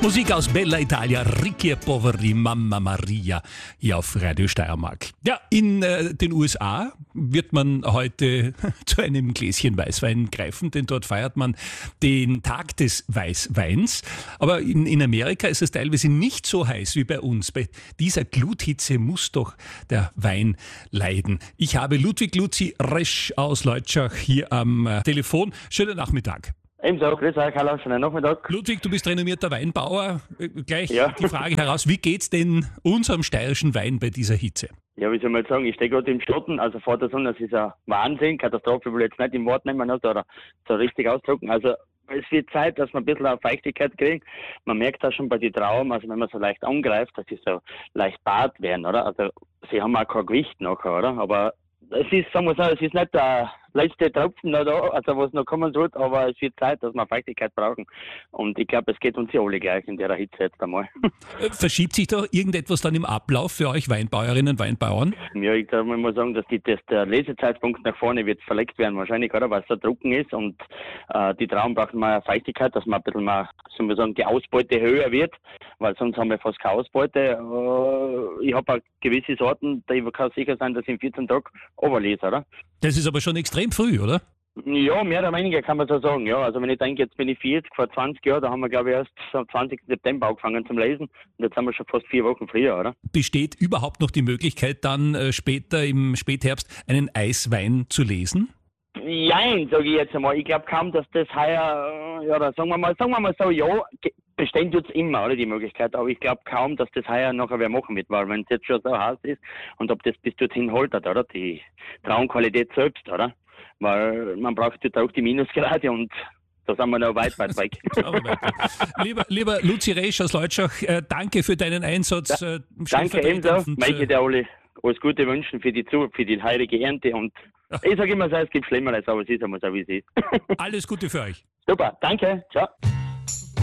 Musik aus Bella Italia, Ricchi e Poveri, Mamma Maria, hier auf Radio Steiermark. Ja, in den USA wird man heute zu einem Gläschen Weißwein greifen, denn dort feiert man den Tag des Weißweins. Aber in Amerika ist es teilweise nicht so heiß wie bei uns. Bei dieser Gluthitze muss doch der Wein leiden. Ich habe Ludwig Luzi Resch aus Leutschach hier am Telefon. Schönen Nachmittag. Ebenso, grüß euch, hallo, schönen Nachmittag. Ludwig, du bist renommierter Weinbauer. Gleich die Frage heraus, wie geht's denn unserem steirischen Wein bei dieser Hitze? Ja, wie soll man jetzt sagen, ich stehe gerade im Schatten, also vor der Sonne, das ist ein Wahnsinn, Katastrophe, will ich jetzt nicht im Wort nehmen oder so richtig ausdrücken. Also es wird Zeit, dass wir ein bisschen Feuchtigkeit kriegen. Man merkt das schon bei den Trauben, also wenn man so leicht angreift, dass sie so leicht bart werden, oder? Also sie haben auch kein Gewicht nachher, oder? Aber es ist, sagen wir so, es ist nicht der letzte Tropfen noch da, also was noch kommen wird, aber es wird Zeit, dass wir Feuchtigkeit brauchen. Und ich glaube, es geht uns ja alle gleich in der Hitze jetzt einmal. Verschiebt sich da irgendetwas dann im Ablauf für euch Weinbäuerinnen und Weinbauern? Ja, ich glaube, man muss sagen, dass der Lesezeitpunkt nach vorne wird verlegt werden, wahrscheinlich, oder? Weil es so trocken ist und die Trauben brauchen mal Feuchtigkeit, dass man ein bisschen mal, sollen wir sagen, die Ausbeute höher wird, weil sonst haben wir fast keine Ausbeute. Ich habe auch gewisse Sorten, da kann sicher sein, dass ich in 14 Tagen runterlese, oder? Das ist aber schon extrem früh, oder? Ja, mehr oder weniger kann man so sagen, ja. Also wenn ich denke, jetzt bin ich 40, vor 20 Jahren, da haben wir glaube ich erst am 20. September angefangen zum Lesen und jetzt haben wir schon fast 4 Wochen früher, oder? Besteht überhaupt noch die Möglichkeit dann später im Spätherbst einen Eiswein zu lesen? Nein, sage ich jetzt einmal. Ich glaube kaum, dass das heuer, ja, oder sagen wir mal so, ja, bestehen tut's immer, oder, die Möglichkeit, aber ich glaube kaum, dass das heuer nachher wer machen wird, weil wenn es jetzt schon so heiß ist und ob das bis dorthin haltet, oder, die Traubenqualität selbst, oder? Weil man braucht jetzt auch die Minusgrade und da sind wir noch weit weg. lieber Luzi Resch aus Leutschach, danke für deinen Einsatz. Danke ebenso. Möchte dir alle alles Gute wünschen für die heurige Ernte und ich sage immer so, es gibt Schlimmeres, aber es ist einmal so, wie es ist. Alles Gute für euch. Super, danke, ciao.